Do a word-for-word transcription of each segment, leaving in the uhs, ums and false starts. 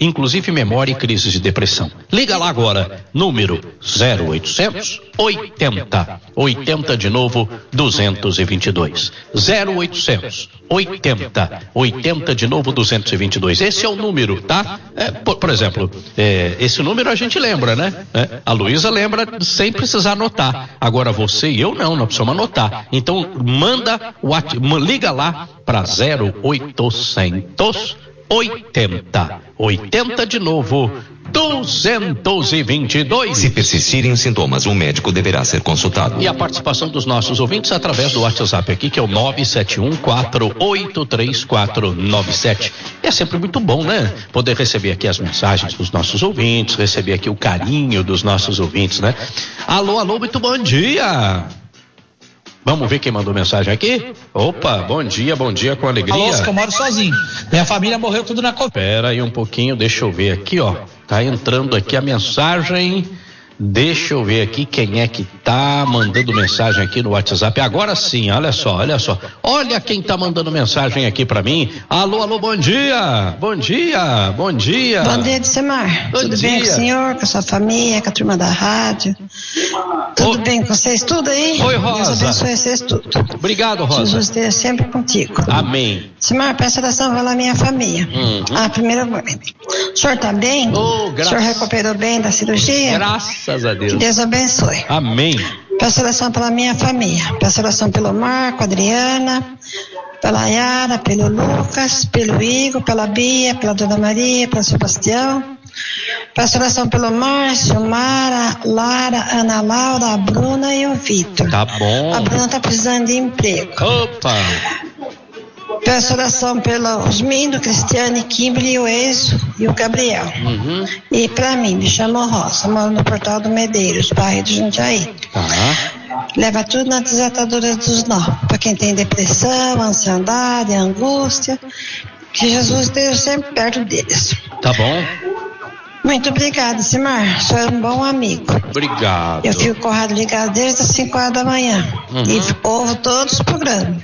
inclusive memória e crises de depressão. Liga lá agora, número zero oitocentos oitenta, oitenta de novo, duzentos e vinte e dois. zero oitocentos oitenta, oitenta de novo, duzentos e vinte e dois. Esse é o número, tá? É, por, por exemplo, é, esse número a gente lembra, né? É, a Luísa lembra sem precisar anotar. Agora você e eu não, não precisamos anotar. Então manda, liga lá para zero oitocentos oitenta, oitenta de novo, duzentos e vinte e dois. Se persistirem os sintomas, o médico deverá ser consultado. E a participação dos nossos ouvintes através do WhatsApp aqui, que é o nove sete um quatro oito três quatro nove sete. É sempre muito bom, né? Poder receber aqui as mensagens dos nossos ouvintes, receber aqui o carinho dos nossos ouvintes, né? Alô, alô, muito bom dia! Vamos ver quem mandou mensagem aqui? Opa, bom dia, bom dia, com alegria. Alô, que eu moro sozinho. Minha família morreu tudo na Covid. Pera aí um pouquinho, deixa eu ver aqui, ó. Tá entrando aqui a mensagem. Deixa eu ver aqui quem é que tá mandando mensagem aqui no WhatsApp. Agora sim, olha só, olha só. Olha quem tá mandando mensagem aqui pra mim. Alô, alô, bom dia. Bom dia, bom dia. Bom dia, Edsemar. Bom Tudo dia. bem com o senhor, com a sua família, com a turma da rádio? Tudo Ô, bem com vocês tudo aí? Oi, Rosa. Deus abençoe vocês tudo. Obrigado, Rosa. Jesus esteja sempre contigo. Amém. Edsemar, peço oração pela minha família. Uhum. Ah, primeiro, o senhor tá bem? Oh, o graças- senhor recuperou bem da cirurgia? Graças a Deus. Deus abençoe. Amém. Peço oração pela minha família. Peço oração pelo Marco, Adriana, pela Yara, pelo Lucas, pelo Igor, pela Bia, pela Dona Maria, pelo Sebastião. Peço oração pelo Márcio, Mara, Lara, Ana Laura, a Bruna e o Vitor. Tá bom. A Bruna tá precisando de emprego. Opa. Peço oração pelos Mindo, Cristiane, Kimberly, o Enzo e o Gabriel. Uhum. E pra mim, me chamo Rosa, moro no Portal do Medeiros, bairro de Jundiaí. Tá. Leva tudo na desatadura dos nó. Para quem tem depressão, ansiedade, angústia, que Jesus esteja sempre perto deles. Tá bom. Muito obrigada, Simar. O senhor é um bom amigo. Obrigado. Eu fico com o rádio ligado desde as cinco horas da manhã. Uhum. E ouvo todos os programas.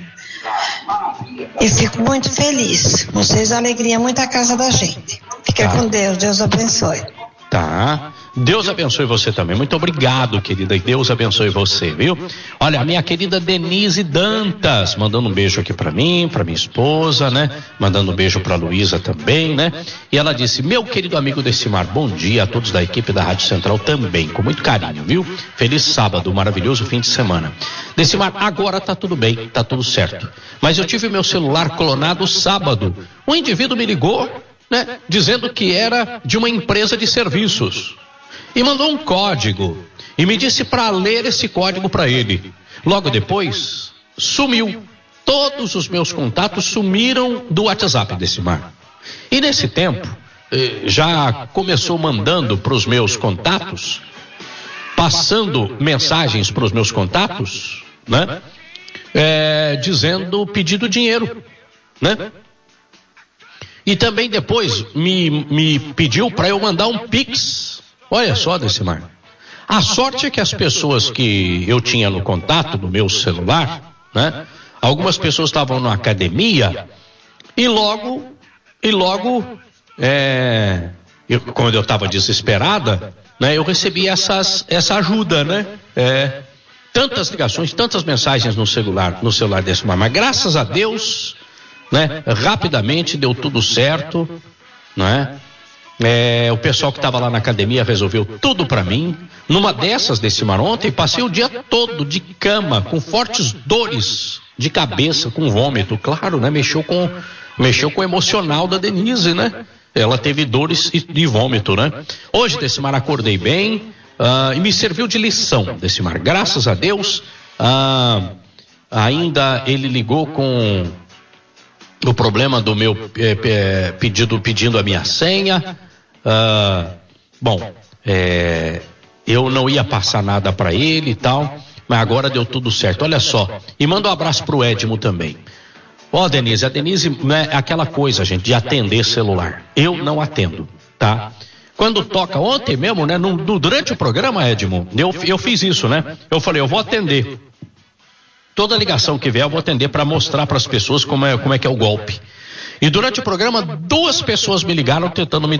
E fico muito feliz. Vocês alegria muito a casa da gente. Fica Tá. com Deus. Deus abençoe. Tá. Deus abençoe você também. Muito obrigado, querida. E Deus abençoe você, viu? Olha, a minha querida Denise Dantas, mandando um beijo aqui pra mim, pra minha esposa, né? Mandando um beijo pra Luísa também, né? E ela disse: meu querido amigo Decimar, bom dia a todos da equipe da Rádio Central também, com muito carinho, viu? Feliz sábado, maravilhoso fim de semana. Decimar, agora tá tudo bem, tá tudo certo. Mas eu tive meu celular clonado sábado. Um indivíduo me ligou, né? Dizendo que era de uma empresa de serviços. E mandou um código e me disse para ler esse código para ele. Logo depois, sumiu. Todos os meus contatos sumiram do WhatsApp Decimar. E nesse tempo, eh, já começou mandando para os meus contatos, passando mensagens para os meus contatos, né? É, dizendo pedindo dinheiro, né? E também depois me, me pediu para eu mandar um Pix. Olha só, Decimar. A sorte é que as pessoas que eu tinha no contato, no meu celular, né? Algumas pessoas estavam na academia e logo, e logo, é, eu, quando eu estava desesperada, né? Eu recebi essas, essa ajuda, né? É, tantas ligações, tantas mensagens no celular, no celular Decimar. Mas graças a Deus, né? Rapidamente deu tudo certo, né? É, o pessoal que estava lá na academia resolveu tudo para mim. Numa dessas, Decimar, ontem passei o dia todo de cama, com fortes dores de cabeça, com vômito, claro, né? Mexeu com, mexeu com o emocional da Denise, né? Ela teve dores e, e vômito, né? Hoje, Decimar, acordei bem, uh, e me serviu de lição, Decimar. Graças a Deus, uh, ainda ele ligou com o problema do meu eh, eh, pedido, pedindo a minha senha. Uh, bom, é, eu não ia passar nada para ele e tal, mas agora deu tudo certo. Olha só, e manda um abraço pro Edmo também. Ó, Denise, a Denise né, é aquela coisa, gente, de atender celular. Eu não atendo, tá? Quando toca, ontem mesmo, né, no, no, durante o programa, Edmo, eu, eu fiz isso, né? Eu falei, eu vou atender. Toda ligação que vier eu vou atender para mostrar para as pessoas como é, como é que é o golpe. E durante o programa, duas pessoas me ligaram tentando me